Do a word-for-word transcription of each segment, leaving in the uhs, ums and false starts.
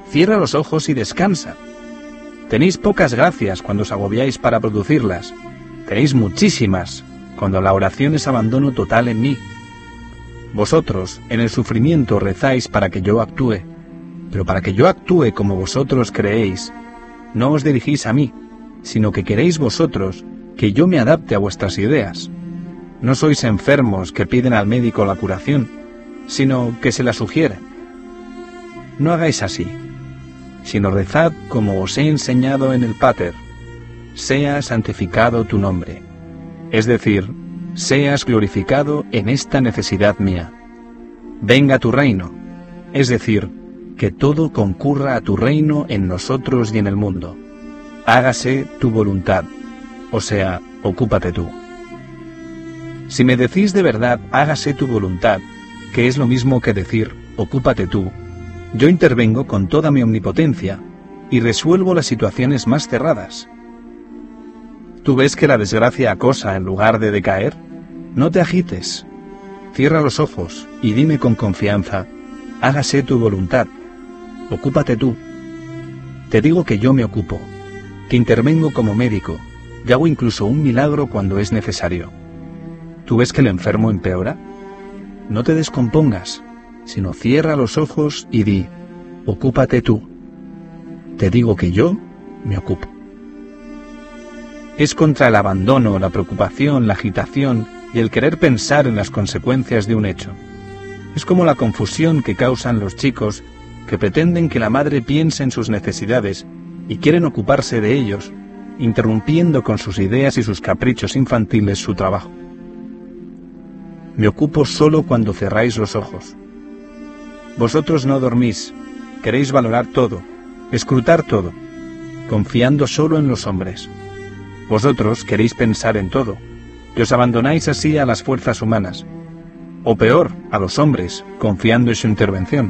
Cierra los ojos y descansa. Tenéis pocas gracias cuando os agobiáis para producirlas. Tenéis muchísimas cuando la oración es abandono total en mí. Vosotros, en el sufrimiento, rezáis para que yo actúe, pero para que yo actúe como vosotros creéis, no os dirigís a mí, sino que queréis vosotros que yo me adapte a vuestras ideas. No sois enfermos que piden al médico la curación, sino que se la sugieren. No hagáis así, sino rezad como os he enseñado en el Pater: sea santificado tu nombre, es decir, seas glorificado en esta necesidad mía. Venga tu reino, es decir, que todo concurra a tu reino en nosotros y en el mundo. Hágase tu voluntad, o sea, ocúpate tú. Si me decís de verdad, hágase tu voluntad, que es lo mismo que decir, ocúpate tú, yo intervengo con toda mi omnipotencia y resuelvo las situaciones más cerradas. ¿Tú ves que la desgracia acosa en lugar de decaer? No te agites. Cierra los ojos y dime con confianza: hágase tu voluntad, ocúpate tú. Te digo que yo me ocupo, que intervengo como médico y hago incluso un milagro cuando es necesario. ¿Tú ves que el enfermo empeora? No te descompongas, sino cierra los ojos y di: ocúpate tú. Te digo que yo me ocupo. Es contra el abandono, la preocupación, la agitación y el querer pensar en las consecuencias de un hecho. Es como la confusión que causan los chicos que pretenden que la madre piense en sus necesidades y quieren ocuparse de ellos, interrumpiendo con sus ideas y sus caprichos infantiles su trabajo. Me ocupo solo cuando cerráis los ojos. Vosotros no dormís, queréis valorar todo, escrutar todo, confiando solo en los hombres. Vosotros queréis pensar en todo, y os abandonáis así a las fuerzas humanas, o peor, a los hombres, confiando en su intervención.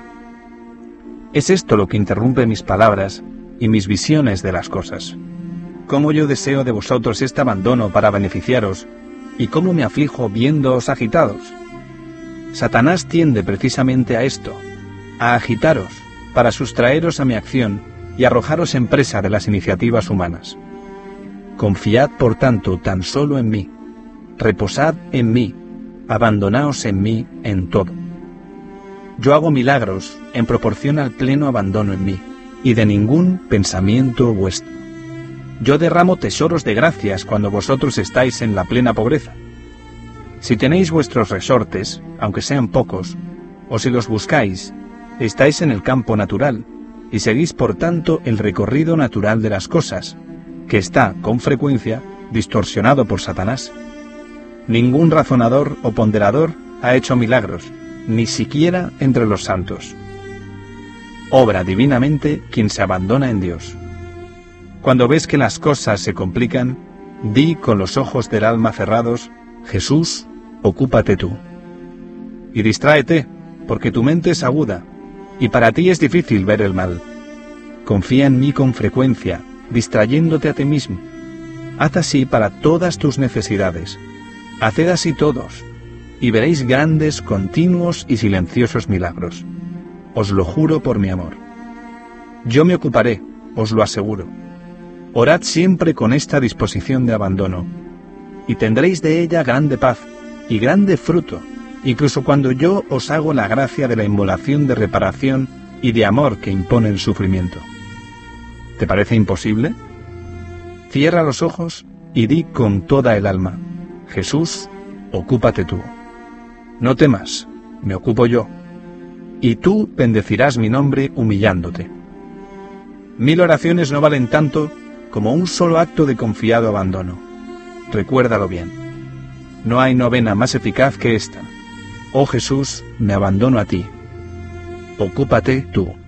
Es esto lo que interrumpe mis palabras y mis visiones de las cosas. Cómo yo deseo de vosotros este abandono para beneficiaros, y cómo me aflijo viéndoos agitados. Satanás tiende precisamente a esto, a agitaros, para sustraeros a mi acción y arrojaros en presa de las iniciativas humanas. Confiad, por tanto, tan solo en mí, reposad en mí, abandonaos en mí en todo. Yo hago milagros en proporción al pleno abandono en mí, y de ningún pensamiento vuestro. Yo derramo tesoros de gracias cuando vosotros estáis en la plena pobreza. Si tenéis vuestros resortes, aunque sean pocos, o si los buscáis, estáis en el campo natural, y seguís por tanto el recorrido natural de las cosas, que está, con frecuencia, distorsionado por Satanás. Ningún razonador o ponderador ha hecho milagros, ni siquiera entre los santos. Obra divinamente quien se abandona en Dios. Cuando ves que las cosas se complican, di con los ojos del alma cerrados: Jesús, ocúpate tú. Y distráete, porque tu mente es aguda, y para ti es difícil ver el mal. Confía en mí con frecuencia, distrayéndote a ti mismo. Haz así para todas tus necesidades. Haced así todos, y veréis grandes, continuos y silenciosos milagros. Os lo juro por mi amor. Yo me ocuparé, os lo aseguro. Orad siempre con esta disposición de abandono, y tendréis de ella grande paz y grande fruto, incluso cuando yo os hago la gracia de la inmolación de reparación y de amor que impone el sufrimiento. ¿Te parece imposible? Cierra los ojos y di con toda el alma: Jesús, ocúpate tú. No temas, me ocupo yo, y tú bendecirás mi nombre humillándote. Mil oraciones no valen tanto como un solo acto de confiado abandono. Recuérdalo bien. No hay novena más eficaz que esta. Oh Jesús, me abandono a ti. Ocúpate tú.